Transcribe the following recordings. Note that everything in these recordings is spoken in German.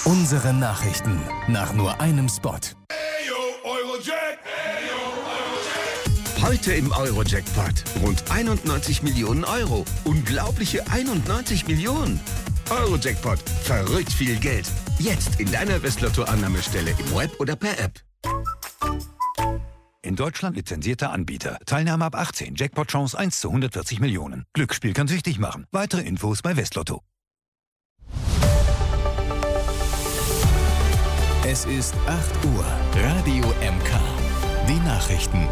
Unsere Nachrichten nach nur einem Spot. Heute im Euro-Jackpot. Rund 91 Millionen Euro. Unglaubliche 91 Millionen. Euro-Jackpot. Verrückt viel Geld. Jetzt in deiner Westlotto-Annahmestelle im Web oder per App. In Deutschland lizenzierter Anbieter. Teilnahme ab 18. Jackpot-Chance 1 zu 140 Millionen. Glücksspiel kann süchtig machen. Weitere Infos bei Westlotto. Es ist 8 Uhr. Radio MK. Die Nachrichten.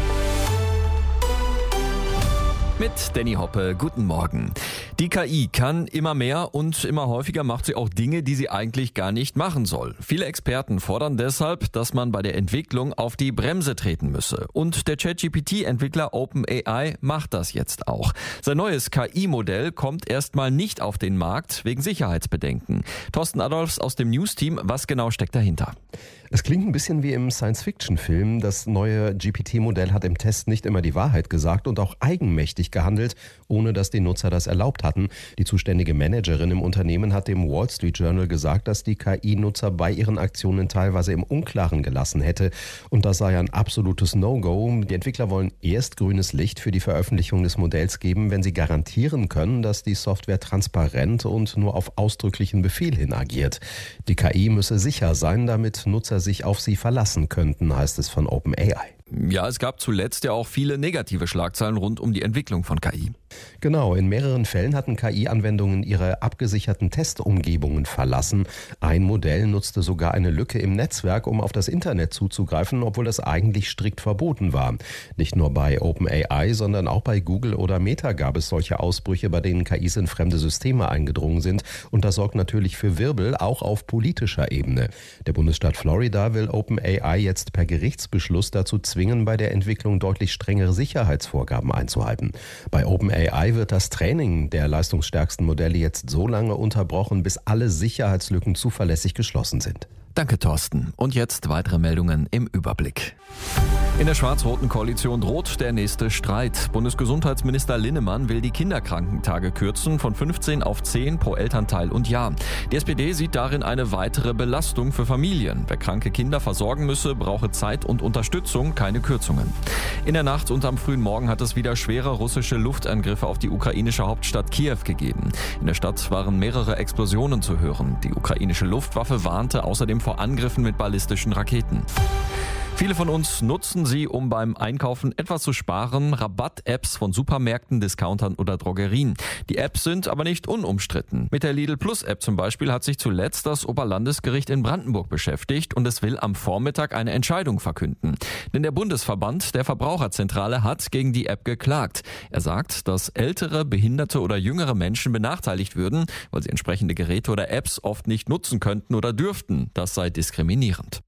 Mit Danny Hoppe, guten Morgen. Die KI kann immer mehr und immer häufiger macht sie auch Dinge, die sie eigentlich gar nicht machen soll. Viele Experten fordern deshalb, dass man bei der Entwicklung auf die Bremse treten müsse. Und der ChatGPT-Entwickler OpenAI macht das jetzt auch. Sein neues KI-Modell kommt erstmal nicht auf den Markt wegen Sicherheitsbedenken. Thorsten Adolfs aus dem News-Team, was genau steckt dahinter? Es klingt ein bisschen wie im Science-Fiction-Film. Das neue GPT-Modell hat im Test nicht immer die Wahrheit gesagt und auch eigenmächtig gehandelt, ohne dass die Nutzer das erlaubt hatten. Die zuständige Managerin im Unternehmen hat dem Wall Street Journal gesagt, dass die KI-Nutzer bei ihren Aktionen teilweise im Unklaren gelassen hätte. Und das sei ein absolutes No-Go. Die Entwickler wollen erst grünes Licht für die Veröffentlichung des Modells geben, wenn sie garantieren können, dass die Software transparent und nur auf ausdrücklichen Befehl hin agiert. Die KI müsse sicher sein, damit Nutzer sich auf sie verlassen könnten, heißt es von OpenAI. Ja, es gab zuletzt ja auch viele negative Schlagzeilen rund um die Entwicklung von KI. Genau, in mehreren Fällen hatten KI-Anwendungen ihre abgesicherten Testumgebungen verlassen. Ein Modell nutzte sogar eine Lücke im Netzwerk, um auf das Internet zuzugreifen, obwohl das eigentlich strikt verboten war. Nicht nur bei OpenAI, sondern auch bei Google oder Meta gab es solche Ausbrüche, bei denen KIs in fremde Systeme eingedrungen sind. Und das sorgt natürlich für Wirbel, auch auf politischer Ebene. Der Bundesstaat Florida will OpenAI jetzt per Gerichtsbeschluss dazu zwingen, bei der Entwicklung deutlich strengere Sicherheitsvorgaben einzuhalten. Bei OpenAI wird das Training der leistungsstärksten Modelle jetzt so lange unterbrochen, bis alle Sicherheitslücken zuverlässig geschlossen sind. Danke, Thorsten. Und jetzt weitere Meldungen im Überblick. In der schwarz-roten Koalition droht der nächste Streit. Bundesgesundheitsminister Linnemann will die Kinderkrankentage kürzen von 15 auf 10 pro Elternteil und Jahr. Die SPD sieht darin eine weitere Belastung für Familien. Wer kranke Kinder versorgen müsse, brauche Zeit und Unterstützung, keine Kürzungen. In der Nacht und am frühen Morgen hat es wieder schwere russische Luftangriffe auf die ukrainische Hauptstadt Kiew gegeben. In der Stadt waren mehrere Explosionen zu hören. Die ukrainische Luftwaffe warnte außerdem vor Angriffen mit ballistischen Raketen. Viele von uns nutzen sie, um beim Einkaufen etwas zu sparen. Rabatt-Apps von Supermärkten, Discountern oder Drogerien. Die Apps sind aber nicht unumstritten. Mit der Lidl Plus App zum Beispiel hat sich zuletzt das Oberlandesgericht in Brandenburg beschäftigt und es will am Vormittag eine Entscheidung verkünden. Denn der Bundesverband der Verbraucherzentrale hat gegen die App geklagt. Er sagt, dass ältere, behinderte oder jüngere Menschen benachteiligt würden, weil sie entsprechende Geräte oder Apps oft nicht nutzen könnten oder dürften. Das sei diskriminierend.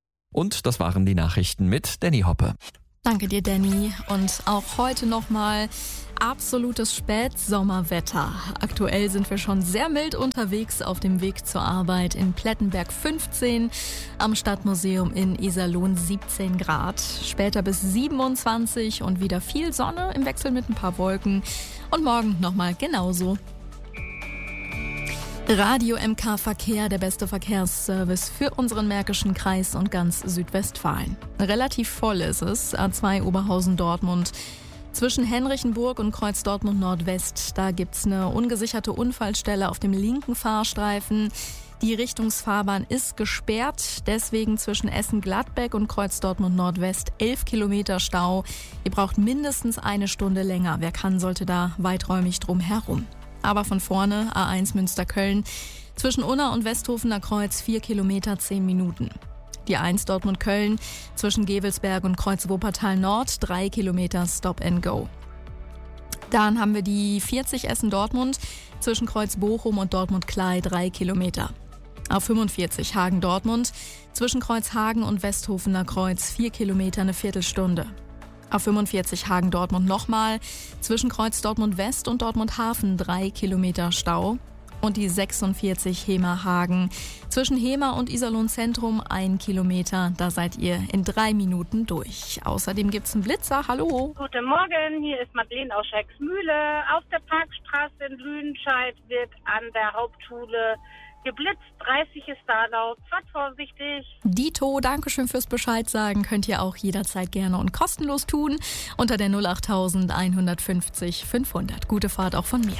Und das waren die Nachrichten mit Danny Hoppe. Danke dir, Danny. Und auch heute nochmal absolutes Spätsommerwetter. Aktuell sind wir schon sehr mild unterwegs auf dem Weg zur Arbeit in Plettenberg 15, am Stadtmuseum in Iserlohn 17 Grad. Später bis 27 und wieder viel Sonne im Wechsel mit ein paar Wolken. Und morgen nochmal genauso. Radio MK Verkehr, der beste Verkehrsservice für unseren Märkischen Kreis und ganz Südwestfalen. Relativ voll ist es, A2 Oberhausen-Dortmund. Zwischen Henrichenburg und Kreuz Dortmund Nordwest, da gibt's eine ungesicherte Unfallstelle auf dem linken Fahrstreifen. Die Richtungsfahrbahn ist gesperrt, deswegen zwischen Essen-Gladbeck und Kreuz Dortmund Nordwest 11 Kilometer Stau. Ihr braucht mindestens eine Stunde länger. Wer kann, sollte da weiträumig drum herum. Aber von vorne A1 Münster-Köln, zwischen Unna und Westhofener Kreuz 4 Kilometer 10 Minuten. Die 1 Dortmund-Köln, zwischen Gevelsberg und Kreuz Wuppertal Nord 3 Kilometer Stop and Go. Dann haben wir die 40 Essen-Dortmund, zwischen Kreuz Bochum und Dortmund-Klei 3 Kilometer. A45 Hagen-Dortmund, zwischen Kreuz Hagen und Westhofener Kreuz 4 Kilometer eine Viertelstunde. A45 Hagen-Dortmund nochmal, zwischen Kreuz Dortmund-West und Dortmund-Hafen 3 Kilometer Stau. Und die 46 Hemer-Hagen, zwischen Hemer und Iserlohn-Zentrum 1 Kilometer, da seid ihr in 3 Minuten durch. Außerdem gibt's einen Blitzer, hallo. Guten Morgen, hier ist Madeleine aus Schrecksmühle. Auf der Parkstraße in Lüdenscheid wird an der Hauptschule Geblitzt, 30 ist da laut. Fahrt vorsichtig. Dito, Dankeschön fürs Bescheid sagen. Könnt ihr auch jederzeit gerne und kostenlos tun. Unter der 08000 150 500. Gute Fahrt auch von mir.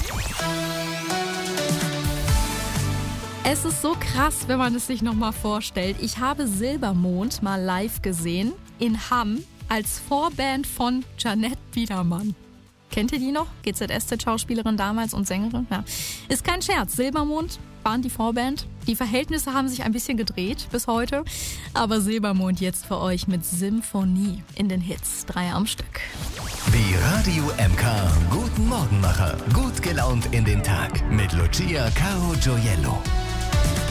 Es ist so krass, wenn man es sich nochmal vorstellt. Ich habe Silbermond mal live gesehen in Hamm als Vorband von Jeanette Biedermann. Kennt ihr die noch? GZSZ-Schauspielerin damals und Sängerin. Ja. Ist kein Scherz. Silbermond waren die Vorband. Die Verhältnisse haben sich ein bisschen gedreht bis heute. Aber Silbermond jetzt für euch mit Symphonie in den Hits. 3 am Stück. Die Radio MK Guten Morgenmacher. Gut gelaunt in den Tag. Mit Lucia Caro Gioiello.